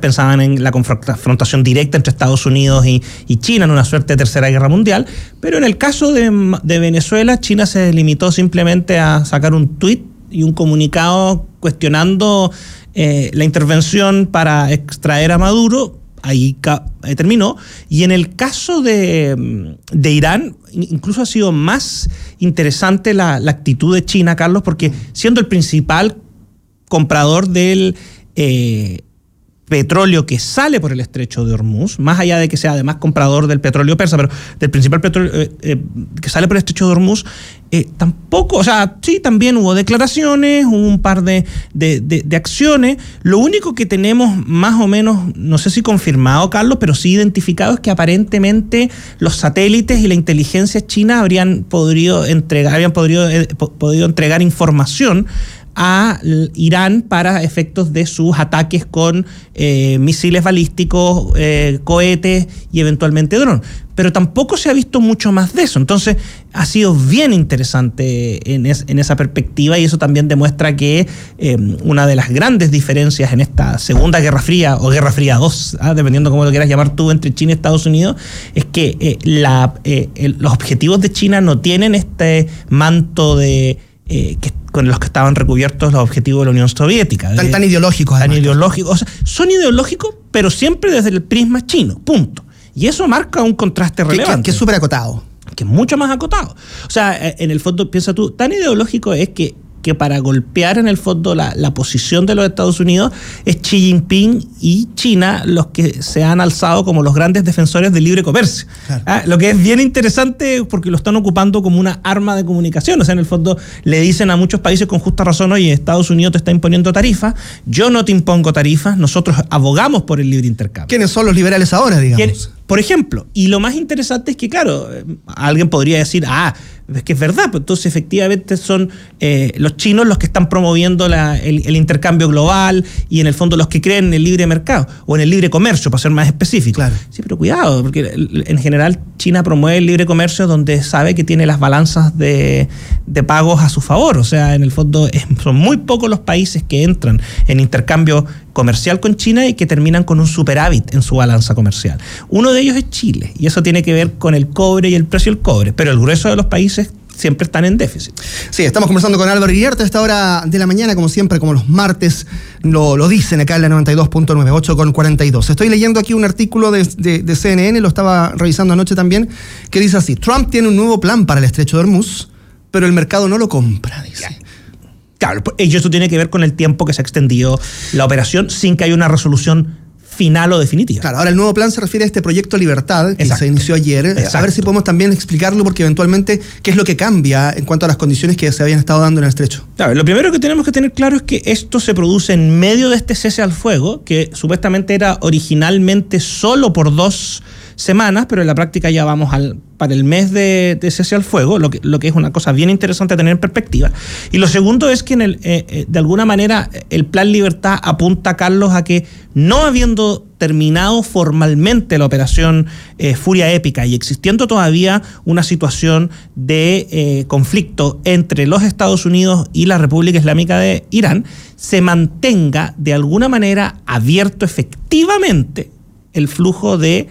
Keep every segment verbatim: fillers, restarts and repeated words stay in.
pensaban en la confrontación directa entre Estados Unidos y, y China, en una suerte de tercera guerra mundial, pero en el caso de, de Venezuela, China se limitó simplemente a sacar un tuit y un comunicado cuestionando eh, la intervención para extraer a Maduro. Ahí eh, terminó. Y en el caso de, de Irán, incluso ha sido más interesante la, la actitud de China, Carlos, porque siendo el principal comprador del eh, petróleo que sale por el estrecho de Hormuz, más allá de que sea además comprador del petróleo persa, pero del principal petróleo eh, eh, que sale por el estrecho de Hormuz, eh, tampoco, o sea, sí, también hubo declaraciones, hubo un par de, de, de, de acciones. Lo único que tenemos más o menos, no sé si confirmado, Carlos, pero sí identificado, es que aparentemente los satélites y la inteligencia china habrían podido entregar, habían podido, eh, podido entregar información a Irán para efectos de sus ataques con eh, misiles balísticos, eh, cohetes y eventualmente drones. Pero tampoco se ha visto mucho más de eso. Entonces ha sido bien interesante en, es, en esa perspectiva, y eso también demuestra que eh, una de las grandes diferencias en esta Segunda Guerra Fría o Guerra Fría dos, ¿ah? dependiendo cómo lo quieras llamar tú, entre China y Estados Unidos, es que eh, la, eh, el, los objetivos de China no tienen este manto de eh, que con los que estaban recubiertos los objetivos de la Unión Soviética. Tan, de, tan ideológicos. Tan ideológicos. O sea, son ideológicos, pero siempre desde el prisma chino, punto. Y eso marca un contraste relevante. Que es súper acotado. Que es mucho más acotado. O sea, en el fondo, piensa tú, tan ideológico es que, que para golpear en el fondo la, la posición de los Estados Unidos es Xi Jinping y China los que se han alzado como los grandes defensores del libre comercio. Claro. ¿Ah? Lo que es bien interesante porque lo están ocupando como una arma de comunicación. O sea, en el fondo le dicen a muchos países con justa razón: oye, Estados Unidos te está imponiendo tarifas, yo no te impongo tarifas, nosotros abogamos por el libre intercambio. ¿Quiénes son los liberales ahora, digamos? ¿Quién? Por ejemplo, y lo más interesante es que, claro, alguien podría decir, ah, es que es verdad, pues entonces efectivamente son eh, los chinos los que están promoviendo la, el, el intercambio global y en el fondo los que creen en el libre mercado o en el libre comercio, para ser más específico. Claro. Sí, pero cuidado, porque en general China promueve el libre comercio donde sabe que tiene las balanzas de, de pagos a su favor. O sea, en el fondo es, son muy pocos los países que entran en intercambio comercial con China y que terminan con un superávit en su balanza comercial. Uno de ellos es Chile, y eso tiene que ver con el cobre y el precio del cobre, pero el grueso de los países siempre están en déficit. Sí, estamos conversando con Álvaro Iriarte a esta hora de la mañana, como siempre, como los martes lo, lo dicen acá en la noventa y dos punto nueve, ocho con cuarenta y dos. Estoy leyendo aquí un artículo de, de, de C N N, lo estaba revisando anoche también, que dice así: Trump tiene un nuevo plan para el estrecho de Hormuz, pero el mercado no lo compra, dice. Ya. Claro, y eso tiene que ver con el tiempo que se ha extendido la operación sin que haya una resolución final o definitiva. Claro, ahora el nuevo plan se refiere a este proyecto Libertad que Exacto. se inició ayer. Exacto. A ver si podemos también explicarlo, porque eventualmente qué es lo que cambia en cuanto a las condiciones que se habían estado dando en el estrecho. Claro, lo primero que tenemos que tener claro es que esto se produce en medio de este cese al fuego, que supuestamente era originalmente solo por dos semanas, pero en la práctica ya vamos al, para el mes de, de cese al fuego, lo que, lo que es una cosa bien interesante a tener en perspectiva. Y lo segundo es que en el, eh, eh, de alguna manera el Plan Libertad apunta, Carlos, a que no habiendo terminado formalmente la operación eh, Furia Épica y existiendo todavía una situación de eh, conflicto entre los Estados Unidos y la República Islámica de Irán, se mantenga de alguna manera abierto efectivamente el flujo de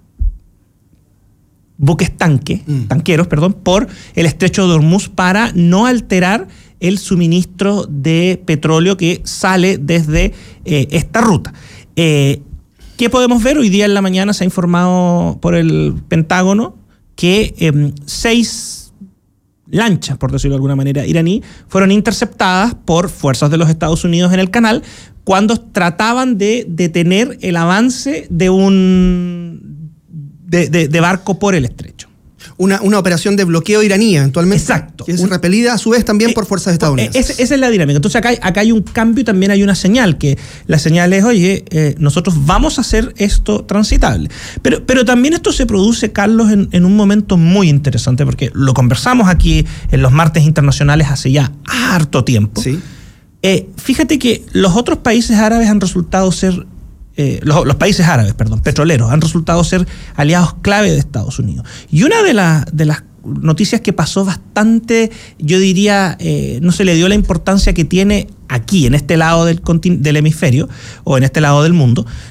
buques tanque, mm. tanqueros, perdón, por el estrecho de Hormuz para no alterar el suministro de petróleo que sale desde eh, esta ruta. Eh, ¿Qué podemos ver? Hoy día en la mañana se ha informado por el Pentágono que eh, seis lanchas, por decirlo de alguna manera, iraní, fueron interceptadas por fuerzas de los Estados Unidos en el canal cuando trataban de detener el avance de un De, de, de barco por el estrecho. Una, una operación de bloqueo iraní, eventualmente. Exacto. Que es repelida a su vez también eh, por fuerzas estadounidenses. Es, esa es la dinámica. Entonces acá hay, acá hay un cambio y también hay una señal, que la señal es, oye, eh, nosotros vamos a hacer esto transitable. Pero, pero también esto se produce, Carlos, en, en un momento muy interesante, porque lo conversamos aquí en los martes internacionales hace ya harto tiempo. Sí. Eh, fíjate que los otros países árabes han resultado ser Eh, los, los países árabes, perdón, petroleros, han resultado ser aliados clave de Estados Unidos. Y una de, la, de las noticias que pasó bastante, yo diría, eh, no se le dio la importancia que tiene aquí, en este lado del, del hemisferio, o en este lado del mundo,